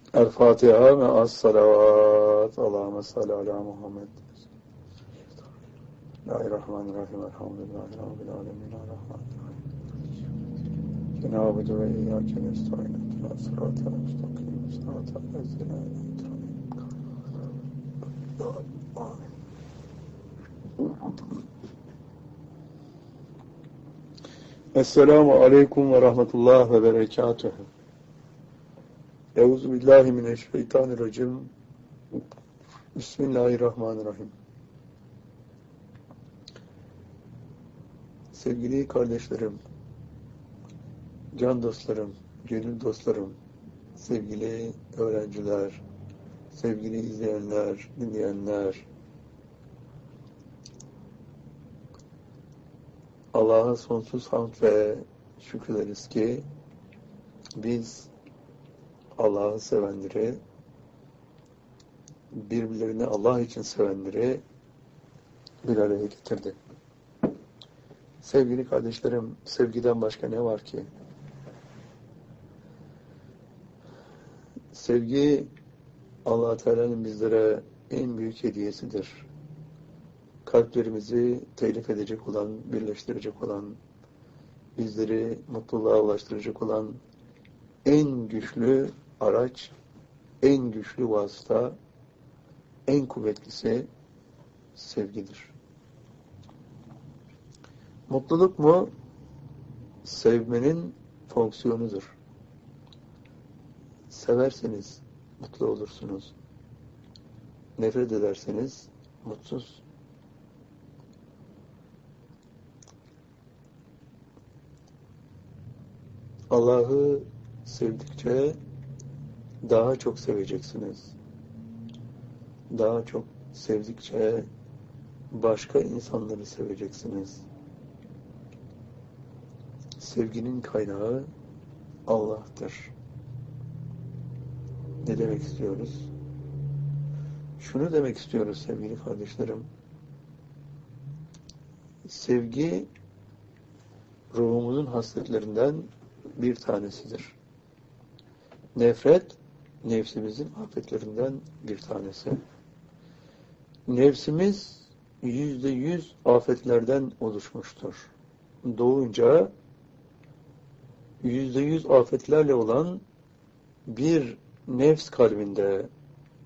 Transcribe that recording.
El-Fatiha ve as-salavat. Allahümme salli ala Muhammed. Bismillahirrahmanirrahim. Elhamdülillahi Rabbil alemin. Ar-Rahmanirrahim. Cenab-ı ve iyyâke nestaîn. İhdina sıratal mustakîm. Sıratal lezîne en'amte aleyhim. Esselamu aleyküm ve rahmetullah ve berekatuhu. Euzubillahimineşşeytanirracim. Bismillahirrahmanirrahim. Sevgili kardeşlerim, can dostlarım, gönül dostlarım, sevgili öğrenciler, sevgili izleyenler, dinleyenler, Allah'a sonsuz hamd ve şükrederiz ki biz Allah'ı sevenleri, birbirlerini Allah için sevenleri bir araya getirdi. Sevgili kardeşlerim, sevgiden başka ne var ki? Sevgi, Allah Teala'nın bizlere en büyük hediyesidir. Kalplerimizi telif edecek olan, birleştirecek olan, bizleri mutluluğa ulaştıracak olan en güçlü araç, en güçlü vasıta, en kuvvetlisi sevgidir. Mutluluk mu? Sevmenin fonksiyonudur. Severseniz mutlu olursunuz. Nefret ederseniz mutsuz. Allah'ı sevdikçe daha çok seveceksiniz. Daha çok sevdikçe başka insanları seveceksiniz. Sevginin kaynağı Allah'tır. Ne demek istiyoruz? Şunu demek istiyoruz sevgili kardeşlerim. Sevgi ruhumuzun hasletlerinden bir tanesidir. Nefret nefsimizin afetlerinden bir tanesi. Nefsimiz %100 afetlerden oluşmuştur. Doğunca %100 afetlerle olan bir nefs kalbinde